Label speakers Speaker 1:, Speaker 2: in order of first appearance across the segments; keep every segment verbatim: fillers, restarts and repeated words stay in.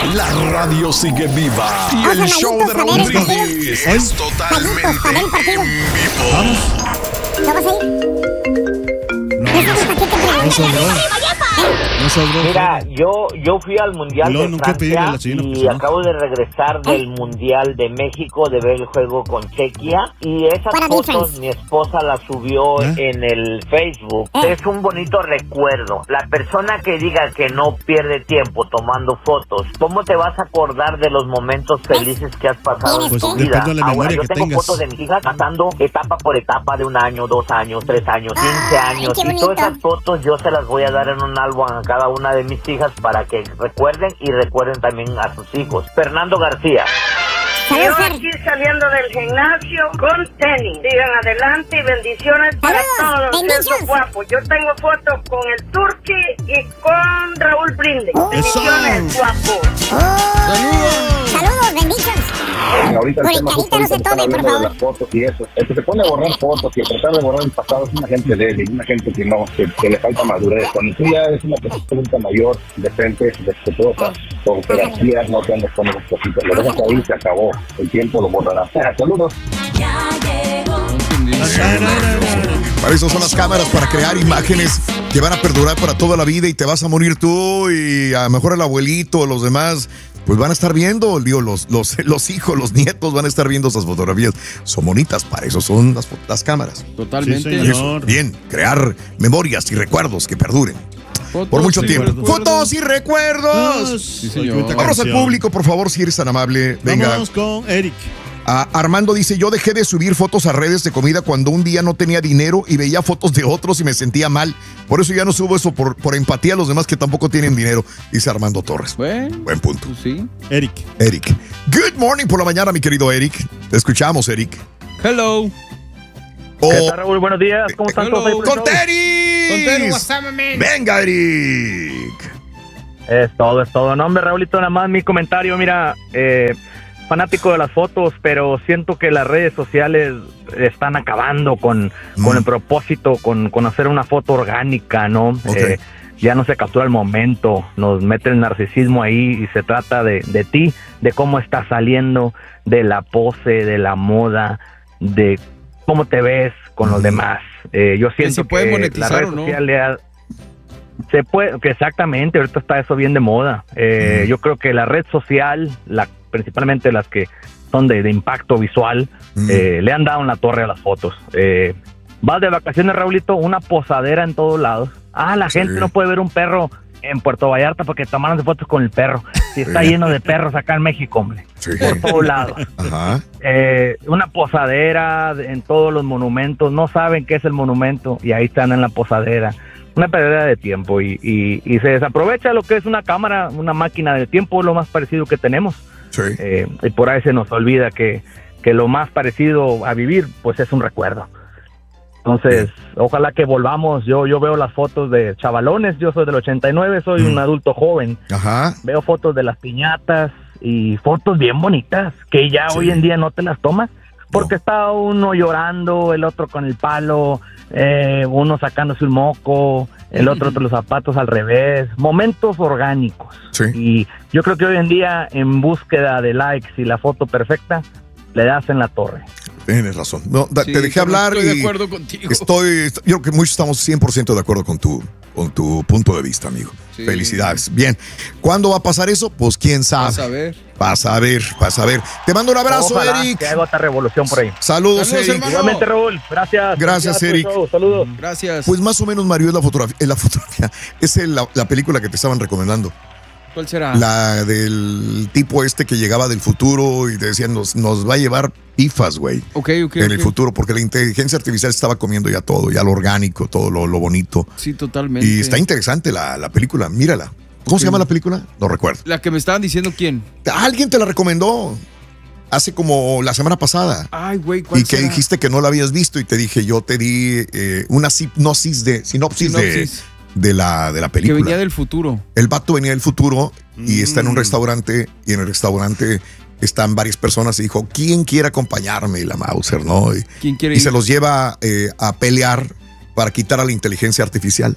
Speaker 1: La radio sigue viva y el show de Raúl Brindis es totalmente en vivo.
Speaker 2: ¿Vamos?
Speaker 3: ¿Vamos ahí?
Speaker 2: No sobró. No sobró.
Speaker 4: Mira, yo, yo fui al Mundial
Speaker 2: No,
Speaker 4: de
Speaker 2: nunca pedí
Speaker 4: Francia
Speaker 2: la siguiente
Speaker 4: y
Speaker 2: persona.
Speaker 4: acabo de regresar del Mundial de México de ver el juego con Chequia y esas
Speaker 3: Buena
Speaker 4: fotos
Speaker 3: defense.
Speaker 4: mi esposa las subió
Speaker 2: ¿Eh?
Speaker 4: en el Facebook.
Speaker 3: Eh.
Speaker 4: Es un bonito recuerdo. La persona que diga que no pierde tiempo tomando fotos, ¿cómo te vas a acordar de los momentos felices que has pasado en
Speaker 3: Pues
Speaker 4: tu
Speaker 2: depende
Speaker 4: vida?
Speaker 2: de la
Speaker 4: Ahora,
Speaker 2: memoria
Speaker 4: yo
Speaker 2: que
Speaker 4: tengo
Speaker 2: tengas.
Speaker 4: fotos de mis hijas pasando etapa por etapa de un año, dos años, tres años, quince
Speaker 3: Ay,
Speaker 4: años
Speaker 3: qué
Speaker 4: y
Speaker 3: bonito.
Speaker 4: todas esas fotos yo se las voy a dar en un álbum a cada una de mis hijas para que recuerden y recuerden también a sus hijos. Fernando García.
Speaker 3: Saludos,
Speaker 5: Yo
Speaker 3: Fer.
Speaker 5: aquí saliendo del gimnasio con tenis. Sigan adelante y bendiciones para
Speaker 3: Saludos,
Speaker 5: todos
Speaker 3: bendiciones.
Speaker 5: esos guapos. Yo tengo fotos con el Turqui y con Raúl Brindis. Bendiciones, guapos.
Speaker 3: ¡Saludos! ¡Saludos, bendiciones!
Speaker 6: Ahorita el
Speaker 3: Por el
Speaker 6: tema
Speaker 3: carita
Speaker 6: justo
Speaker 3: no se
Speaker 6: ahorita están
Speaker 3: tome, por
Speaker 6: hablando de
Speaker 3: favor.
Speaker 6: las fotos y eso. El que se pone a borrar fotos y a tratar de borrar el pasado es una gente débil, una gente que no, que, que le falta madurez. Cuando tú ya eres una persona mayor, decente, respetuosa, con jerarquías, no te andas con esas cositas. Lo dejas ahí, se acabó. El tiempo lo borrará. Saludos.
Speaker 7: Para eso son las cámaras, para crear imágenes que van a perdurar para toda la vida y te vas a morir tú y a lo mejor el abuelito, los demás, pues van a estar viendo, digo, los, los, los hijos, los nietos van a estar viendo esas fotografías. Son bonitas, para eso son las, las cámaras.
Speaker 2: Totalmente.
Speaker 7: Y eso, bien, crear memorias y recuerdos que perduren
Speaker 2: Fotos
Speaker 7: por mucho
Speaker 2: y
Speaker 7: tiempo.
Speaker 2: recuerdos.
Speaker 7: Fotos y recuerdos.
Speaker 2: Sí, señor.
Speaker 7: Vamos al público, por favor, si eres tan amable. Venga.
Speaker 2: Vamos con Eric.
Speaker 7: Ah, Armando dice, yo dejé de subir fotos a redes de comida cuando un día no tenía dinero y veía fotos de otros y me sentía mal. Por eso ya no subo eso, por, por empatía a los demás que tampoco tienen dinero, dice Armando Torres.
Speaker 2: Bueno,
Speaker 7: Buen punto.
Speaker 2: pues sí. Eric.
Speaker 7: Eric. Good morning por la mañana, mi querido Eric. Te escuchamos, Eric.
Speaker 2: Hello.
Speaker 7: Oh,
Speaker 4: ¿Qué tal, Raúl? Buenos días. ¿Cómo están
Speaker 2: Hello.
Speaker 4: todos ahí por el
Speaker 7: ¡Con
Speaker 4: show?
Speaker 7: Teris!
Speaker 2: Con Teru, what's up, my man?
Speaker 7: Venga, Eric.
Speaker 4: Es todo, es todo. No, hombre, Raulito, nada más mi comentario. Mira, eh, fanático de las fotos, pero siento que las redes sociales están acabando con,
Speaker 7: Mm.
Speaker 4: con el propósito, con, con hacer una foto orgánica, ¿no?
Speaker 7: Ok.
Speaker 4: Eh, ya no se captura el momento, nos mete el narcisismo ahí y se trata de, de ti, de cómo estás saliendo, de la pose, de la moda, de cómo te ves con los
Speaker 7: Mm.
Speaker 4: demás. Eh, yo siento
Speaker 2: se puede
Speaker 4: que
Speaker 2: monetizar
Speaker 4: las redes
Speaker 2: o no.
Speaker 4: sociales ha- se puede, que exactamente, ahorita está eso bien de moda. Eh,
Speaker 7: Mm.
Speaker 4: Yo creo que la red social, la, principalmente las que son de, de impacto visual,
Speaker 7: Mm.
Speaker 4: eh, le han dado en la torre a las fotos. Eh, vas de vacaciones, Raulito, una posadera en todos lados. Ah, la
Speaker 7: Sí.
Speaker 4: gente no puede ver un perro en Puerto Vallarta porque tomaron fotos con el perro. Si está
Speaker 7: Sí.
Speaker 4: lleno de perros acá en México, hombre.
Speaker 7: Sí.
Speaker 4: Por todos lados.
Speaker 7: Ajá.
Speaker 4: Eh, una posadera en todos los monumentos, no saben qué es el monumento y ahí están en la posadera. Una pérdida de tiempo y, y, y se desaprovecha lo que es una cámara, una máquina de tiempo, lo más parecido que tenemos.
Speaker 7: Sí.
Speaker 4: Eh, y por ahí se nos olvida que, que lo más parecido a vivir pues es un recuerdo. Entonces, ojalá que volvamos. Yo, yo veo las fotos de chavalones, yo soy del ochenta y nueve, soy
Speaker 7: Mm.
Speaker 4: un adulto joven.
Speaker 7: Ajá.
Speaker 4: Veo fotos de las piñatas y fotos bien bonitas que ya
Speaker 7: Sí.
Speaker 4: hoy en día no te las tomas porque
Speaker 7: No.
Speaker 4: está uno llorando, el otro con el palo, eh, uno sacándose un moco, el otro con los zapatos al revés, momentos orgánicos.
Speaker 7: Sí.
Speaker 4: Y yo creo que hoy en día en búsqueda de likes y la foto perfecta le das en la torre.
Speaker 7: Tienes razón. No, da-
Speaker 2: Sí,
Speaker 7: te dejé hablar
Speaker 2: estoy de
Speaker 7: y
Speaker 2: acuerdo contigo.
Speaker 7: estoy, yo creo que muchos estamos cien por ciento de acuerdo con tu, con tu punto de vista, amigo.
Speaker 2: Sí.
Speaker 7: Felicidades. Bien. ¿Cuándo va a pasar eso? Pues quién sabe.
Speaker 2: Vas a ver.
Speaker 7: Vas a ver, vas a ver. Te mando un abrazo,
Speaker 4: Ojalá
Speaker 7: Eric.
Speaker 4: que haga otra revolución por ahí.
Speaker 7: Saludos,
Speaker 2: Saludos,
Speaker 7: Eric.
Speaker 2: hermano.
Speaker 4: Igualmente, Raúl, gracias.
Speaker 7: Gracias,
Speaker 4: por el
Speaker 7: Eric.
Speaker 4: show. Saludos.
Speaker 2: Gracias.
Speaker 7: Pues más o menos, Mario, es la fotografía. Es la fotografía. Es el- la, la película que te estaban recomendando.
Speaker 2: ¿Cuál será?
Speaker 7: La del tipo este que llegaba del futuro y te decían, nos, nos va a llevar pifas, güey.
Speaker 2: Ok, ok.
Speaker 7: En
Speaker 2: ok.
Speaker 7: el futuro, porque la inteligencia artificial estaba comiendo ya todo, ya lo orgánico, todo lo, lo bonito.
Speaker 2: Sí, totalmente.
Speaker 7: Y está interesante la, la película, mírala. ¿Cómo se
Speaker 2: Ok.
Speaker 7: llama la película? No recuerdo.
Speaker 2: La que me estaban diciendo quién.
Speaker 7: Alguien te la recomendó hace como la semana pasada.
Speaker 2: Ay, güey, ¿cuál
Speaker 7: Y que
Speaker 2: será?
Speaker 7: dijiste que no la habías visto y te dije, yo te di eh, una sinopsis de, sinopsis de,
Speaker 2: Sinopsis.
Speaker 7: de, la, de la
Speaker 2: Que
Speaker 7: película.
Speaker 2: venía del futuro.
Speaker 7: El vato venía del futuro y está en un
Speaker 2: Mm.
Speaker 7: restaurante y en el restaurante están varias personas y dijo, ¿quién quiere acompañarme? Y la Mauser, ¿no? Y,
Speaker 2: ¿Quién quiere
Speaker 7: y
Speaker 2: ir?
Speaker 7: se los lleva eh, a pelear para quitar a la inteligencia artificial.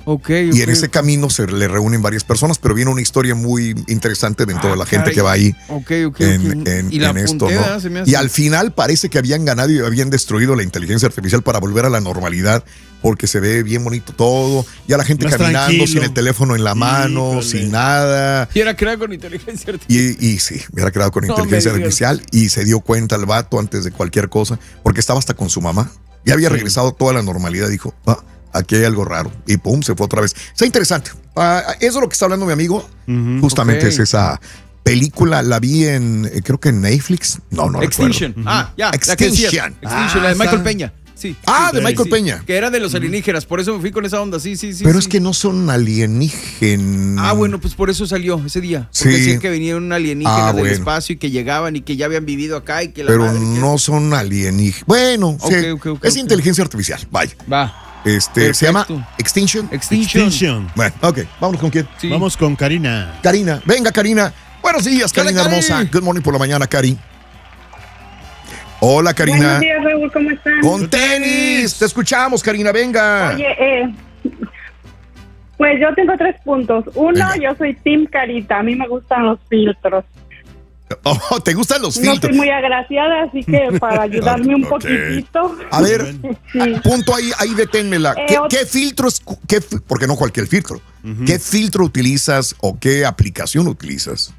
Speaker 2: Ok,
Speaker 7: y en
Speaker 2: ok.
Speaker 7: ese camino se le reúnen varias personas, pero viene una historia muy interesante dentro
Speaker 2: Ah,
Speaker 7: de la gente
Speaker 2: caray.
Speaker 7: que va ahí
Speaker 2: Ok, ok,
Speaker 7: en,
Speaker 2: ok.
Speaker 7: en-
Speaker 2: Y la
Speaker 7: en esto,
Speaker 2: apunté,
Speaker 7: ¿no?
Speaker 2: ¿verdad? Se me hace.
Speaker 7: Y al final parece que habían ganado y habían destruido la inteligencia artificial para volver a la normalidad, porque se ve bien bonito todo, ya la gente
Speaker 8: Más
Speaker 7: caminando
Speaker 8: tranquilo.
Speaker 7: sin el teléfono en la mano,
Speaker 8: Híjole.
Speaker 7: sin nada.
Speaker 2: Y era creado con inteligencia artificial.
Speaker 7: Y, y sí, hubiera creado con
Speaker 2: No
Speaker 7: inteligencia
Speaker 2: me digas.
Speaker 7: artificial y se dio cuenta el vato antes de cualquier cosa, porque estaba hasta con su mamá. Ya había
Speaker 8: Sí.
Speaker 7: regresado a toda la normalidad, dijo, ah, aquí hay algo raro. Y pum, se fue otra vez. Está interesante. Ah, eso es lo que está hablando mi amigo.
Speaker 8: Ujú.
Speaker 7: Justamente
Speaker 2: Ok.
Speaker 7: es esa película, la vi en, eh, creo que en Netflix. No, no
Speaker 2: Extinction.
Speaker 7: recuerdo.
Speaker 2: Ah, ya. La que
Speaker 7: Extinction.
Speaker 2: decías. Extinction,
Speaker 8: Ah,
Speaker 2: la de Michael
Speaker 8: está.
Speaker 2: Peña. Sí.
Speaker 7: Ah,
Speaker 2: sí,
Speaker 7: de
Speaker 2: sí,
Speaker 7: Michael
Speaker 2: sí.
Speaker 7: Peña.
Speaker 2: Que era de los alienígenas, por eso me fui con esa onda. Sí, sí, sí.
Speaker 7: Pero
Speaker 2: sí.
Speaker 7: es que no son alienígenas.
Speaker 2: Ah, bueno, pues por eso salió ese día. Porque
Speaker 7: Sí.
Speaker 2: decían que venían un alienígena
Speaker 7: Ah,
Speaker 2: del
Speaker 7: bueno.
Speaker 2: espacio y que llegaban y que ya habían vivido acá y que la
Speaker 7: Pero
Speaker 2: madre que-
Speaker 7: no son alienígenas. Bueno, sí,
Speaker 2: Ok, ok, ok,
Speaker 7: es
Speaker 2: ok.
Speaker 7: inteligencia artificial. Vaya.
Speaker 2: Va.
Speaker 7: Este, se llama
Speaker 2: Perfecto.
Speaker 7: Extinction.
Speaker 2: Extinction.
Speaker 8: Extinction.
Speaker 7: Bueno, ok, vámonos con quién.
Speaker 2: Sí.
Speaker 8: Vamos con Karina.
Speaker 7: Karina, venga Karina. Buenos días,
Speaker 2: ¿Qué onda,
Speaker 7: Karina
Speaker 2: Cari?
Speaker 7: hermosa. Good morning por la mañana, Cari. Hola, Karina.
Speaker 5: Buenos días, Raúl, ¿cómo están?
Speaker 7: Con tenis. Te escuchamos, Karina, venga.
Speaker 5: Oye, eh, pues yo tengo tres puntos. Uno,
Speaker 7: Venga.
Speaker 5: yo soy Team Carita. A mí me gustan los filtros.
Speaker 7: Oh, ¿te gustan los
Speaker 5: No soy
Speaker 7: filtros?
Speaker 5: muy agraciada, así que para ayudarme un
Speaker 7: Ok.
Speaker 5: poquitito.
Speaker 7: A ver,
Speaker 5: Sí.
Speaker 7: punto ahí, ahí deténmela.
Speaker 5: Eh,
Speaker 7: ¿Qué,
Speaker 5: ot-
Speaker 7: qué filtro es? Qué, fi- porque no cualquier filtro. ¿Qué filtro utilizas o qué aplicación utilizas?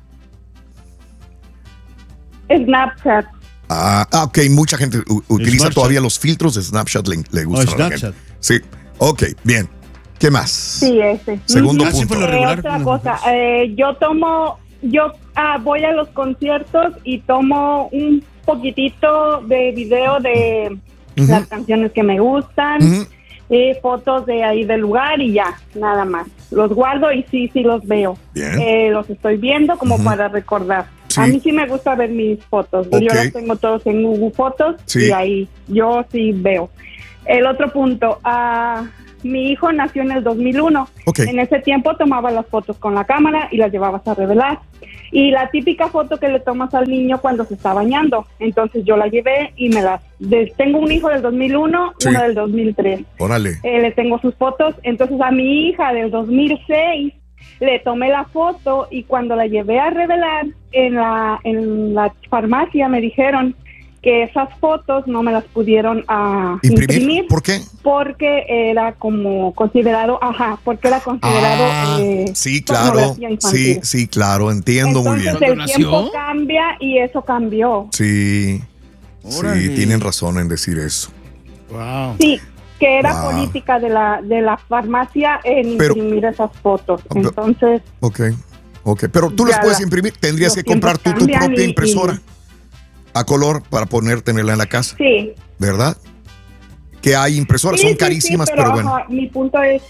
Speaker 5: Snapchat.
Speaker 7: Ah, ah, ok, mucha gente u- utiliza
Speaker 8: Snapchat.
Speaker 7: todavía los filtros de Snapchat, le, le
Speaker 8: Oh,
Speaker 7: gustan a la
Speaker 8: Snapchat.
Speaker 7: gente. Sí, ok, bien. ¿Qué más?
Speaker 5: Sí, ese.
Speaker 7: Segundo
Speaker 8: Ah, sí,
Speaker 7: punto.
Speaker 8: por lo
Speaker 5: Eh,
Speaker 8: regular.
Speaker 5: otra cosa, eh, yo tomo, yo ah, voy a los conciertos y tomo un poquitito de video de
Speaker 7: Ujú.
Speaker 5: las canciones que me gustan,
Speaker 7: Ujú.
Speaker 5: eh, fotos de ahí del lugar y ya, nada más. Los guardo y sí, sí los veo.
Speaker 7: Bien.
Speaker 5: Eh, los estoy viendo como
Speaker 7: Ujú.
Speaker 5: para recordar.
Speaker 7: Sí.
Speaker 5: A mí sí me gusta ver mis fotos.
Speaker 7: Ok.
Speaker 5: Yo las tengo todos en Google Fotos
Speaker 7: Sí.
Speaker 5: y ahí yo sí veo. El otro punto, ah, mi hijo nació en el dos mil uno.
Speaker 7: Ok.
Speaker 5: En ese tiempo tomaba las fotos con la cámara y las llevabas a revelar. Y la típica foto que le tomas al niño cuando se está bañando. Entonces yo la llevé y me las... de- tengo un hijo del dos mil uno,
Speaker 7: Sí.
Speaker 5: uno del dos mil tres.
Speaker 7: Órale.
Speaker 5: Eh, le tengo sus fotos. Entonces a mi hija del dos mil seis le tomé la foto y cuando la llevé a revelar en la, en la farmacia me dijeron que esas fotos no me las pudieron ah,
Speaker 7: ¿Imprimir?
Speaker 5: imprimir
Speaker 7: ¿Por qué?
Speaker 5: porque era como considerado, ajá, porque era considerado
Speaker 7: Ah,
Speaker 5: eh,
Speaker 7: sí, claro.
Speaker 5: pornografía
Speaker 7: Sí,
Speaker 5: infantil.
Speaker 7: sí, claro. Entiendo muy
Speaker 5: Entonces
Speaker 7: bien.
Speaker 5: el
Speaker 2: ¿Cuándo
Speaker 5: tiempo
Speaker 2: nació?
Speaker 5: cambia y eso cambió.
Speaker 7: Sí.
Speaker 2: Órale.
Speaker 7: Sí, tienen razón en decir eso.
Speaker 8: Wow.
Speaker 5: Sí, que era
Speaker 7: Wow.
Speaker 5: política de la de la farmacia en
Speaker 7: Pero-
Speaker 5: imprimir esas fotos.
Speaker 7: Pero-
Speaker 5: Entonces,
Speaker 7: Ok. Ok. Pero tú las
Speaker 5: Ya
Speaker 7: puedes
Speaker 5: la-
Speaker 7: imprimir. Tendrías
Speaker 5: los
Speaker 7: que comprar tú
Speaker 5: tiempos
Speaker 7: tu
Speaker 5: cambian
Speaker 7: propia
Speaker 5: y-
Speaker 7: impresora a color para poder tenerla en la casa.
Speaker 5: sí.
Speaker 7: ¿Verdad? Que hay impresoras,
Speaker 5: Sí,
Speaker 7: son
Speaker 5: sí,
Speaker 7: carísimas,
Speaker 5: sí,
Speaker 7: pero, bueno.
Speaker 5: ajá, mi punto es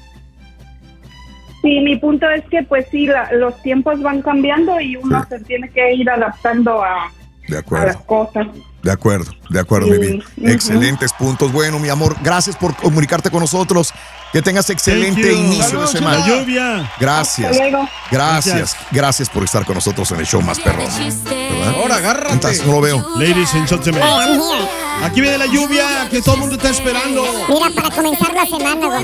Speaker 5: sí, mi punto es que pues sí, la- los tiempos van cambiando y uno
Speaker 7: Sí.
Speaker 5: se tiene que ir adaptando a,
Speaker 7: De
Speaker 5: a las
Speaker 7: acuerdo.
Speaker 5: cosas.
Speaker 7: De acuerdo, de acuerdo,
Speaker 5: Sí,
Speaker 7: mi vida.
Speaker 5: ujú.
Speaker 7: Excelentes puntos. Bueno, mi amor, gracias por comunicarte con nosotros. Que tengas excelente
Speaker 8: Thank you.
Speaker 7: inicio
Speaker 2: Saludos,
Speaker 7: de
Speaker 8: La
Speaker 7: semana.
Speaker 8: lluvia.
Speaker 7: Gracias.
Speaker 5: Hasta luego.
Speaker 7: Gracias.
Speaker 8: Gracias.
Speaker 7: Gracias por estar con nosotros en el show más perrón. ¿Verdad?
Speaker 2: Ahora, agárrate.
Speaker 7: Entonces, no lo veo.
Speaker 8: Ladies and gentlemen.
Speaker 3: Hey, I'm here.
Speaker 8: Aquí viene la lluvia que todo el mundo está esperando.
Speaker 3: Mira, para comenzar la semana, güey.